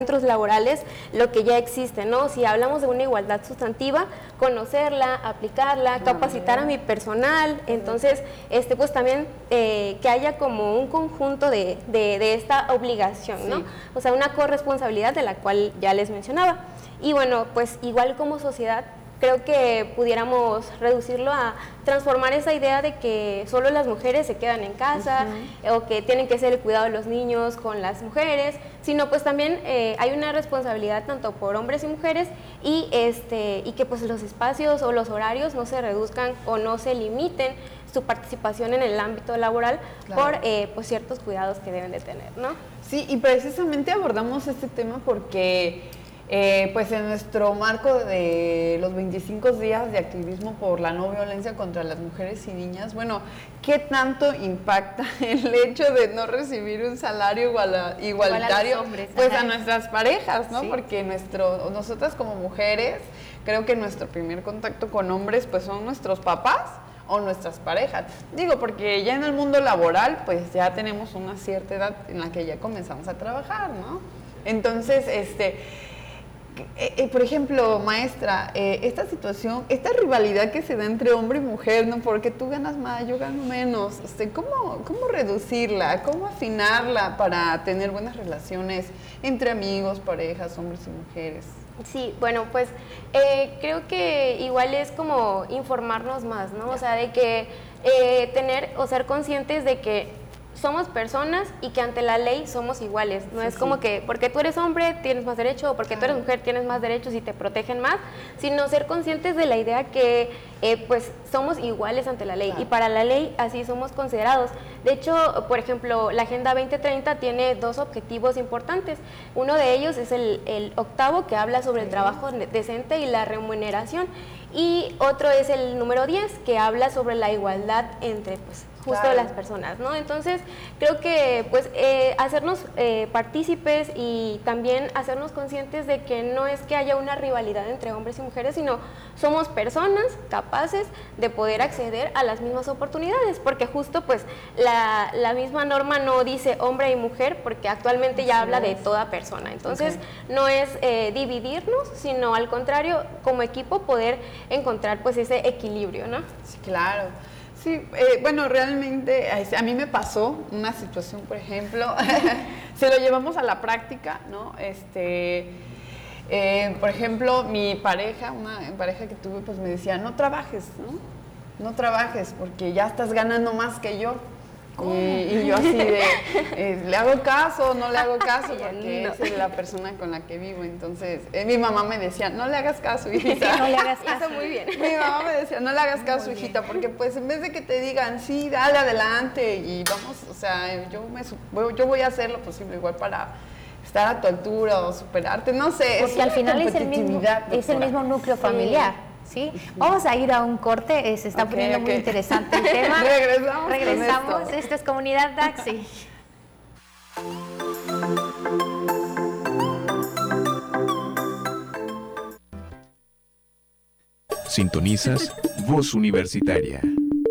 centros laborales lo que ya existe, ¿no? Si hablamos de una igualdad sustantiva, conocerla, aplicarla, capacitar a mi personal, entonces, pues también que haya como un conjunto de esta obligación, ¿no? O sea, una corresponsabilidad de la cual ya les mencionaba. Y bueno, pues igual como sociedad, creo que pudiéramos reducirlo a transformar esa idea de que solo las mujeres se quedan en casa o que tienen que ser el cuidado de los niños con las mujeres, sino pues también hay una responsabilidad tanto por hombres y mujeres y que pues los espacios o los horarios no se reduzcan o no se limiten su participación en el ámbito laboral por pues ciertos cuidados que deben de tener, ¿no? Sí, y precisamente abordamos este tema porque pues en nuestro marco de los 25 días de activismo por la no violencia contra las mujeres y niñas, bueno, ¿qué tanto impacta el hecho de no recibir un salario igualitario a hombres, pues a nuestras parejas, ¿no? Sí. Porque nosotras como mujeres, creo que nuestro primer contacto con hombres pues son nuestros papás o nuestras parejas. Digo, porque ya en el mundo laboral pues ya tenemos una cierta edad en la que ya comenzamos a trabajar, ¿no? Entonces, por ejemplo, maestra, esta situación, esta rivalidad que se da entre hombre y mujer, ¿no? Porque tú ganas más, yo gano menos, ¿cómo reducirla? ¿Cómo afinarla para tener buenas relaciones entre amigos, parejas, hombres y mujeres? Sí, bueno, pues creo que igual es como informarnos más, ¿no? O sea, de que tener o ser conscientes de que somos personas y que ante la ley somos iguales. No es como que porque tú eres hombre tienes más derecho o porque tú eres mujer tienes más derechos y te protegen más, sino ser conscientes de la idea que pues somos iguales ante la ley y para la ley así somos considerados. De hecho, por ejemplo, la Agenda 2030 tiene 2 objetivos importantes. Uno de ellos es el octavo, que habla sobre el trabajo decente y la remuneración, y otro es el número 10, que habla sobre la igualdad entre pues justo las personas, ¿no? Entonces, creo que pues hacernos partícipes y también hacernos conscientes de que no es que haya una rivalidad entre hombres y mujeres, sino somos personas capaces de poder acceder a las mismas oportunidades, porque justo pues la misma norma no dice hombre y mujer, porque actualmente ya habla de toda persona. Entonces, no es dividirnos, sino al contrario, como equipo poder encontrar pues ese equilibrio, ¿no? Sí, claro. Sí, bueno, realmente a mí me pasó una situación, por ejemplo, se lo llevamos a la práctica, ¿no? Por ejemplo, mi pareja, una pareja que tuve, pues me decía, no trabajes, ¿no? No trabajes porque ya estás ganando más que yo. Y yo así de, ¿le hago caso o no le hago caso? Porque esa es la persona con la que vivo. Entonces, mi mamá me decía, no le hagas caso, hijita. No le hagas caso. Muy bien. Mi mamá me decía, no le hagas caso, hijita, porque pues en vez de que te digan, sí, dale adelante y vamos, o sea, yo voy a hacer lo posible igual para estar a tu altura o superarte, no sé. Porque al final es el mismo núcleo familiar. ¿Sí? Vamos a ir a un corte, se está poniendo muy interesante el tema. Regresamos. Esta es Comunidad Daxi. Sintonizas Voz Universitaria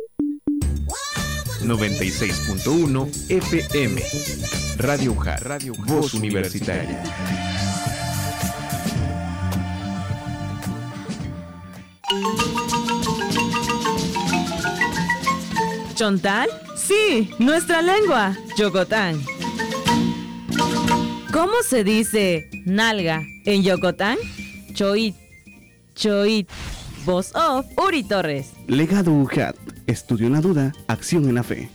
96.1 FM Radio UJAR, Voz Universitaria. ¿Chontal? Sí, nuestra lengua, Yokotán. ¿Cómo se dice nalga en Yokotán? Choit, choit. Voz off, Uri Torres. Legado UJAT, estudio en la duda, acción en la fe.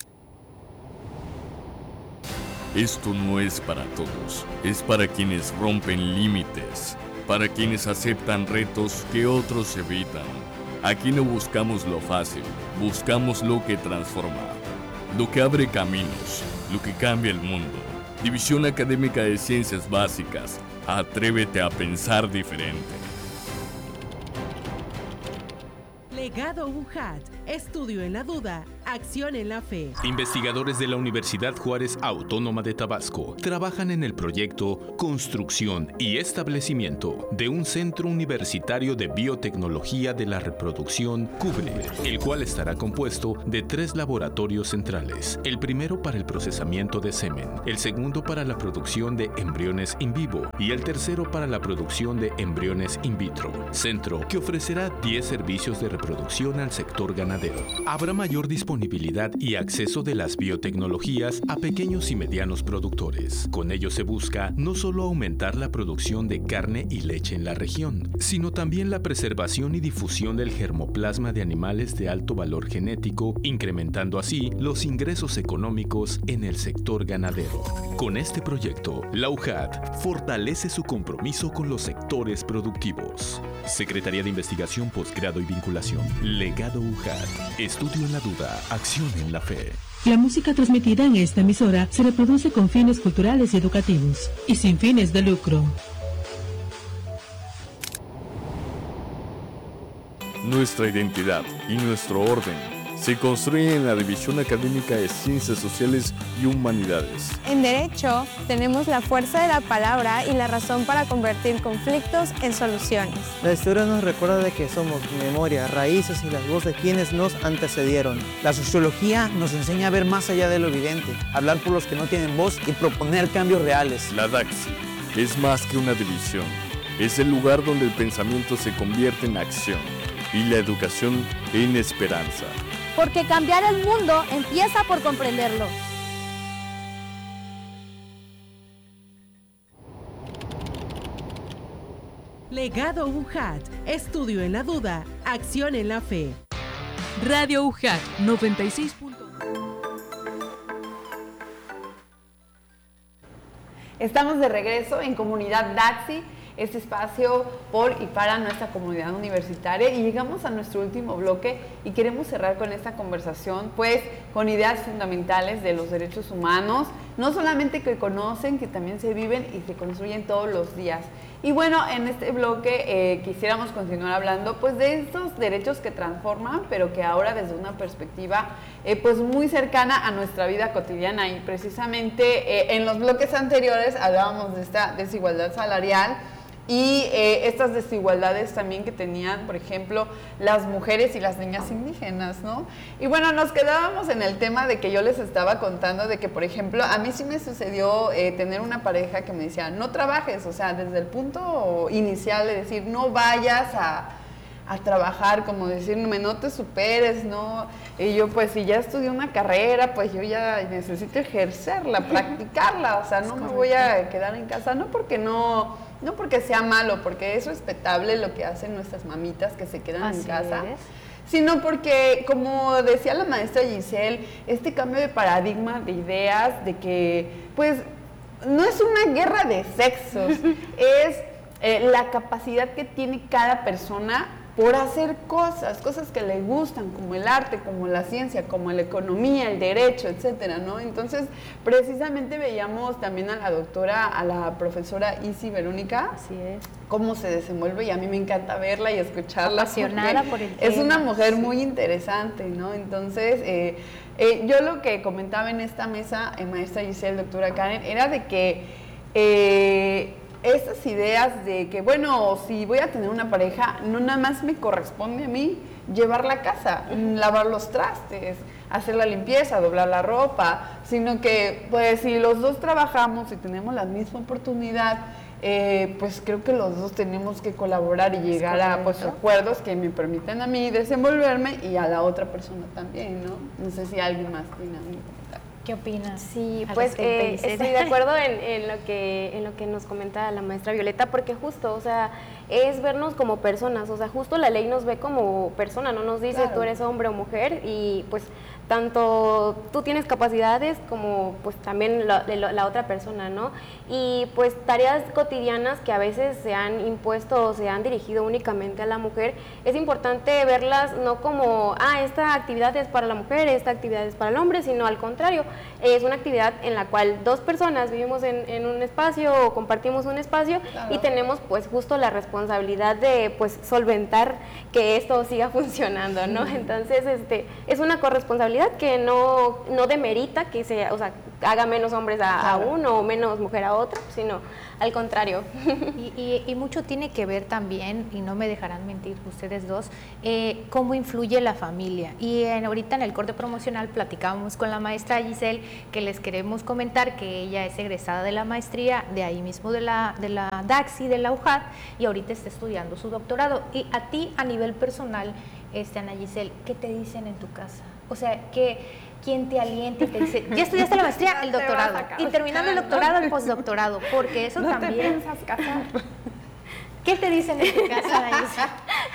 Esto no es para todos, es para quienes rompen límites, para quienes aceptan retos que otros evitan. Aquí no buscamos lo fácil, buscamos lo que transforma, lo que abre caminos, lo que cambia el mundo. División Académica de Ciencias Básicas, atrévete a pensar diferente. Legado UJAT, estudio en la duda, acción en la fe. Investigadores de la Universidad Juárez Autónoma de Tabasco trabajan en el proyecto Construcción y Establecimiento de un Centro Universitario de Biotecnología de la Reproducción CUBRE, el cual estará compuesto de 3 laboratorios centrales. El primero para el procesamiento de semen, el segundo para la producción de embriones in vivo y el tercero para la producción de embriones in vitro. Centro que ofrecerá 10 servicios de reproducción al sector ganadero. Habrá mayor disponibilidad y acceso de las biotecnologías a pequeños y medianos productores. Con ello se busca no solo aumentar la producción de carne y leche en la región, sino también la preservación y difusión del germoplasma de animales de alto valor genético, incrementando así los ingresos económicos en el sector ganadero. Con este proyecto, la UJAT fortalece su compromiso con los sectores productivos. Secretaría de Investigación, Posgrado y Vinculación. Legado UJAT. Estudio en la duda, acción en la fe. La música transmitida en esta emisora se reproduce con fines culturales y educativos y sin fines de lucro. Nuestra identidad y nuestro orden se construyen en la División Académica de Ciencias Sociales y Humanidades. En Derecho tenemos la fuerza de la palabra y la razón para convertir conflictos en soluciones. La historia nos recuerda de que somos memoria, raíces y las voces de quienes nos antecedieron. La sociología nos enseña a ver más allá de lo evidente, hablar por los que no tienen voz y proponer cambios reales. La DAXI es más que una división, es el lugar donde el pensamiento se convierte en acción y la educación en esperanza. Porque cambiar el mundo empieza por comprenderlo. Legado UJAT, estudio en la duda, acción en la fe. Radio UJAT 96. Estamos de regreso en Comunidad DAXI, este espacio por y para nuestra comunidad universitaria, y llegamos a nuestro último bloque y queremos cerrar con esta conversación pues con ideas fundamentales de los derechos humanos, no solamente que conocen, que también se viven y se construyen todos los días. Y bueno, en este bloque quisiéramos continuar hablando pues de estos derechos que transforman, pero que ahora desde una perspectiva pues muy cercana a nuestra vida cotidiana, y precisamente en los bloques anteriores hablábamos de esta desigualdad salarial y estas desigualdades también que tenían, por ejemplo, las mujeres y las niñas indígenas, ¿no? Y bueno, nos quedábamos en el tema de que yo les estaba contando de que, por ejemplo, a mí sí me sucedió tener una pareja que me decía, no trabajes, o sea, desde el punto inicial de decir, no vayas a trabajar, como decirme, no te superes, ¿no? Y yo, pues, si ya estudié una carrera, pues yo ya necesito ejercerla, practicarla, o sea, no me voy a quedar en casa, no porque sea malo, porque es respetable lo que hacen nuestras mamitas que se quedan en casa, sino porque, como decía la maestra Giselle, este cambio de paradigma, de ideas, de que, pues, no es una guerra de sexos, es la capacidad que tiene cada persona por hacer cosas que le gustan, como el arte, como la ciencia, como la economía, el derecho, etcétera, ¿no? Entonces, precisamente veíamos también a la doctora, a la profesora Isi Verónica, así es, cómo se desenvuelve, y a mí me encanta verla y escucharla. Apasionada por el tema. Es una mujer muy interesante, ¿no? Entonces, yo lo que comentaba en esta mesa, maestra Giselle, doctora Karen, era de que estas ideas de que, bueno, si voy a tener una pareja, no nada más me corresponde a mí llevar la casa, lavar los trastes, hacer la limpieza, doblar la ropa, sino que, pues, si los dos trabajamos y tenemos la misma oportunidad, pues creo que los dos tenemos que colaborar y llegar a pues, acuerdos que me permitan a mí desenvolverme y a la otra persona también, ¿no? No sé si alguien más tiene algún comentario. ¿Qué opinas? Sí, pues estoy de acuerdo en lo que nos comenta la maestra Violeta, porque justo, o sea, es vernos como personas, o sea, justo la ley nos ve como persona, no nos dice claro, tú eres hombre o mujer, y pues tanto tú tienes capacidades como pues también la otra persona, ¿no? Y pues tareas cotidianas que a veces se han impuesto o se han dirigido únicamente a la mujer, es importante verlas no como, esta actividad es para la mujer, esta actividad es para el hombre, sino al contrario, es una actividad en la cual 2 personas vivimos en un espacio o compartimos un espacio, claro, y tenemos pues justo la responsabilidad de pues solventar que esto siga funcionando, ¿no? Entonces, es una corresponsabilidad que no demerita que sea, o sea, haga menos hombres a uno o menos mujer a otro, sino al contrario. Y mucho tiene que ver también, y no me dejarán mentir ustedes dos, cómo influye la familia. Y ahorita en el corte promocional platicábamos con la maestra Giselle, que les queremos comentar que ella es egresada de la maestría de ahí mismo de la DAXI, de la UJAD, y ahorita está estudiando su doctorado. Y a ti, a nivel personal, Ana Giselle, ¿qué te dicen en tu casa? O sea, ¿quién te alienta y te dice, ya estudiaste la maestría, el doctorado, y terminando el doctorado, el postdoctorado? Porque eso también... No te piensas casar. ¿Qué te dicen en tu casa, Anaísa?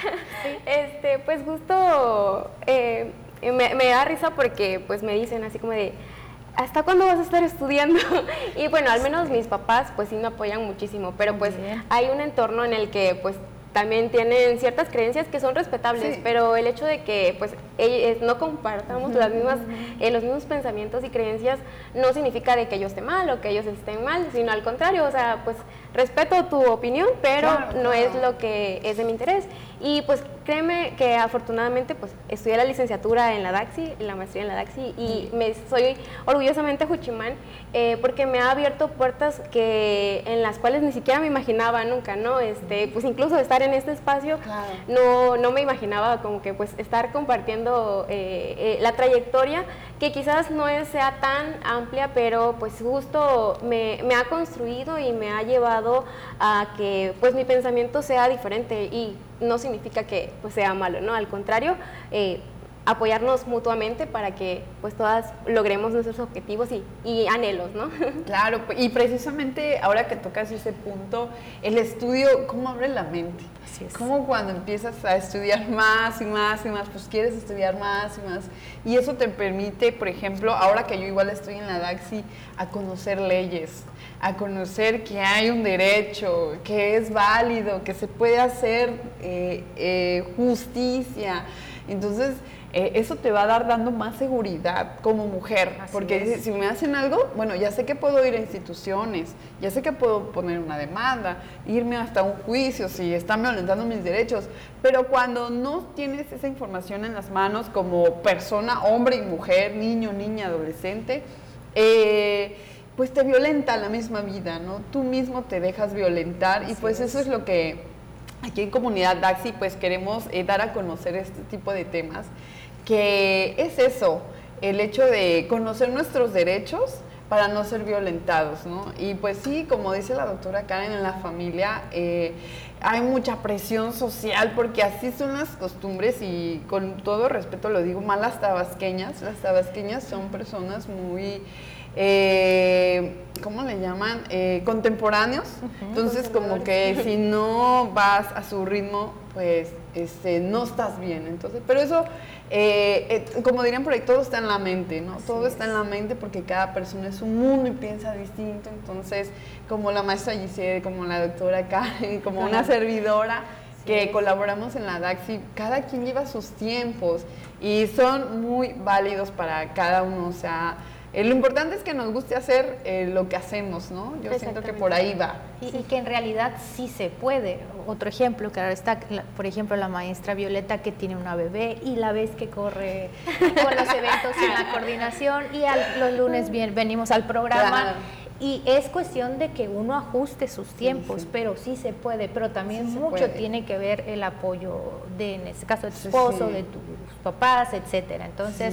Sí. Pues justo me da risa porque pues me dicen así como de, ¿hasta cuándo vas a estar estudiando? Y bueno, al menos mis papás pues sí me apoyan muchísimo, pero pues hay un entorno en el que pues también tienen ciertas creencias que son respetables, sí, pero el hecho de que pues no compartamos los mismos pensamientos y creencias no significa de que yo esté mal o que ellos estén mal, sino al contrario, o sea, pues respeto tu opinión, pero no es lo que es de mi interés. Y pues créeme que afortunadamente pues estudié la licenciatura en la DAXI, la maestría en la DAXI, y soy orgullosamente juchimán porque me ha abierto puertas en las cuales ni siquiera me imaginaba nunca, ¿no? Pues incluso estar en este espacio, no me imaginaba como que pues estar compartiendo la trayectoria, que quizás no sea tan amplia, pero pues justo me ha construido y me ha llevado a que pues mi pensamiento sea diferente, y no significa que pues sea malo, ¿no? Al contrario, apoyarnos mutuamente para que pues todas logremos nuestros objetivos y anhelos, ¿no? Claro, y precisamente ahora que tocas ese punto, el estudio, ¿cómo abre la mente? Así es. Como cuando empiezas a estudiar más y más y más, pues quieres estudiar más y más, y eso te permite, por ejemplo, ahora que yo igual estoy en la DAXI, a conocer leyes, a conocer que hay un derecho, que es válido, que se puede hacer justicia. Entonces, eso te va dando más seguridad como mujer, porque si me hacen algo, bueno, ya sé que puedo ir a instituciones, ya sé que puedo poner una demanda, irme hasta un juicio si están violentando mis derechos, pero cuando no tienes esa información en las manos como persona, hombre y mujer, niño, niña, adolescente, pues te violenta la misma vida, ¿no? Tú mismo te dejas violentar, y pues eso es lo que aquí en Comunidad DAXI pues queremos dar a conocer este tipo de temas, que es eso, el hecho de conocer nuestros derechos para no ser violentados, ¿no? Y pues sí, como dice la doctora Karen, en la familia hay mucha presión social, porque así son las costumbres, y con todo respeto lo digo, más las tabasqueñas. Las tabasqueñas son personas muy... ¿cómo le llaman? Contemporáneos. Entonces, como que si no vas a su ritmo, pues no estás bien. Entonces, pero eso, como dirían por ahí, todo está en la mente, ¿no? Todo está en la mente, porque cada persona es un mundo y piensa distinto. Entonces, como la maestra Giselle, como la doctora Karen, como una servidora que colaboramos en la DAXI, cada quien lleva sus tiempos y son muy válidos para cada uno. O sea, lo importante es que nos guste hacer lo que hacemos, ¿no? Yo siento que por ahí va. Y que en realidad sí se puede. Otro ejemplo, que ahora está, por ejemplo, la maestra Violeta, que tiene una bebé y la ves que corre con los eventos en la coordinación, y los lunes venimos al programa. Claro. Y es cuestión de que uno ajuste sus tiempos, pero sí se puede, pero también mucho tiene que ver el apoyo en este caso de tu esposo, de tus papás, etcétera. Entonces,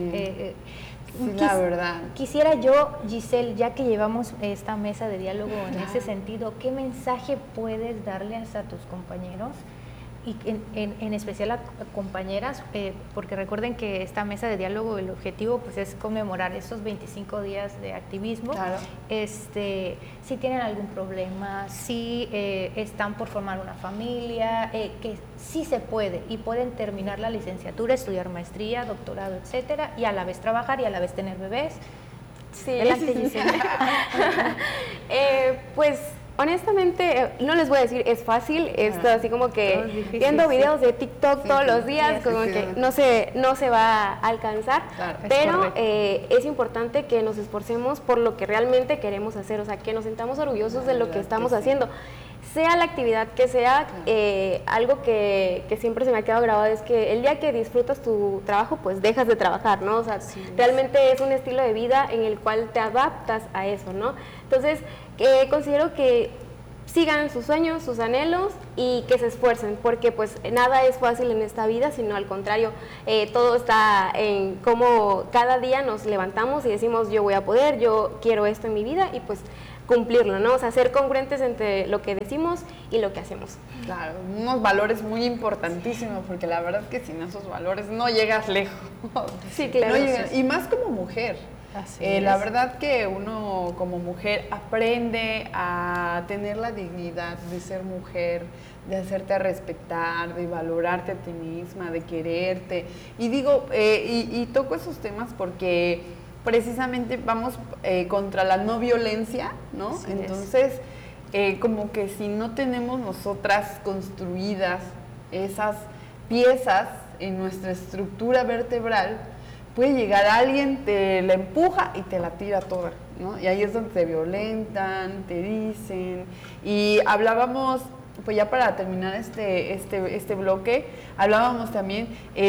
la verdad. Quisiera yo, Giselle, ya que llevamos esta mesa de diálogo en ese sentido, ¿qué mensaje puedes darles a tus compañeros? Y en especial a compañeras, porque recuerden que esta mesa de diálogo, el objetivo pues es conmemorar esos 25 días de activismo. Claro. Si tienen algún problema, si están por formar una familia, que sí se puede, y pueden terminar la licenciatura, estudiar maestría, doctorado, etcétera, y a la vez trabajar y a la vez tener bebés. Sí. Adelante, Giselle. Pues honestamente, no les voy a decir es fácil, esto así como que viendo videos de TikTok todos los días, como que no se va a alcanzar, pero es importante que nos esforcemos por lo que realmente queremos hacer, o sea, que nos sintamos orgullosos de lo que estamos haciendo. Sea la actividad que sea, algo que siempre se me ha quedado grabado es que el día que disfrutas tu trabajo, pues dejas de trabajar, ¿no? O sea, realmente es un estilo de vida en el cual te adaptas a eso, ¿no? Entonces, considero que sigan sus sueños, sus anhelos y que se esfuercen, porque pues nada es fácil en esta vida, sino al contrario, todo está en cómo cada día nos levantamos y decimos yo voy a poder, yo quiero esto en mi vida y pues cumplirlo, ¿no? O sea, ser congruentes entre lo que decimos y lo que hacemos. Claro, unos valores muy importantísimos, porque la verdad que sin esos valores no llegas lejos. Sí, claro. Y más como mujer. La verdad que uno como mujer aprende a tener la dignidad de ser mujer, de hacerte respetar, de valorarte a ti misma, de quererte. Y digo, y toco esos temas porque precisamente vamos contra la no violencia, ¿no? Sí, entonces, como que si no tenemos nosotras construidas esas piezas en nuestra estructura vertebral, puede llegar alguien, te la empuja y te la tira toda, ¿no? Y ahí es donde te violentan, te dicen. Y hablábamos, pues ya para terminar este bloque, hablábamos también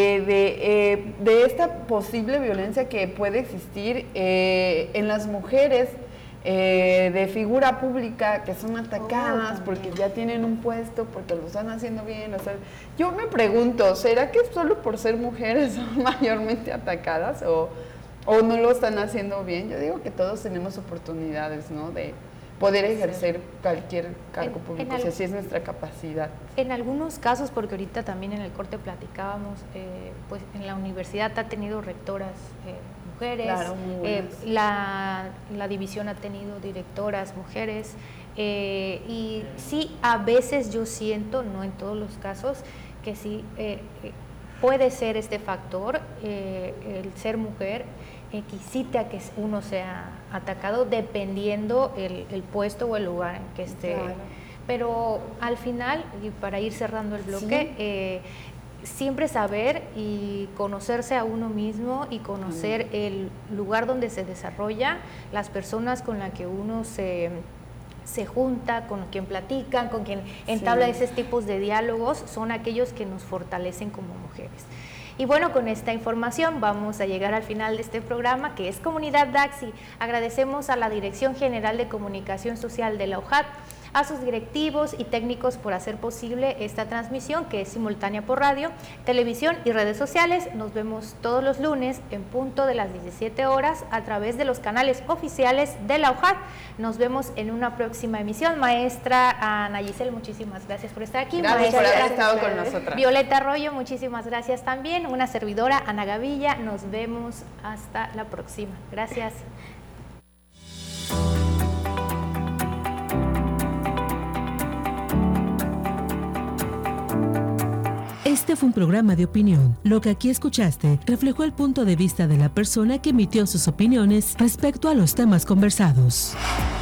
de esta posible violencia que puede existir en las mujeres de figura pública que son atacadas porque ya tienen un puesto, porque lo están haciendo bien. O sea, yo me pregunto, ¿será que solo por ser mujeres son mayormente atacadas o no lo están haciendo bien? Yo digo que todos tenemos oportunidades, ¿no? De poder ejercer cualquier cargo público, si así es nuestra capacidad. En algunos casos, porque ahorita también en el corte platicábamos, pues en la universidad ha tenido rectoras mujeres, claro, la división ha tenido directoras mujeres, y sí, a veces yo siento, no en todos los casos, que sí puede ser este factor, el ser mujer, quisite a que uno sea atacado dependiendo el puesto o el lugar en que esté. Claro. Pero al final, y para ir cerrando el bloque, siempre saber y conocerse a uno mismo y conocer el lugar donde se desarrolla, las personas con las que uno se junta, con quien platican, con quien entabla esos tipos de diálogos, son aquellos que nos fortalecen como mujeres. Y bueno, con esta información vamos a llegar al final de este programa, que es Comunidad Daxi. Agradecemos a la Dirección General de Comunicación Social de la UJAT, a sus directivos y técnicos por hacer posible esta transmisión, que es simultánea por radio, televisión y redes sociales. Nos vemos todos los lunes en punto de las 17 horas a través de los canales oficiales de la UJAT. Nos vemos en una próxima emisión. Maestra Ana Giselle, muchísimas gracias por estar aquí. Gracias por haber estado con nosotras. Violeta Arroyo, muchísimas gracias también. Una servidora, Ana Gavilla. Nos vemos hasta la próxima. Gracias. Este fue un programa de opinión. Lo que aquí escuchaste reflejó el punto de vista de la persona que emitió sus opiniones respecto a los temas conversados.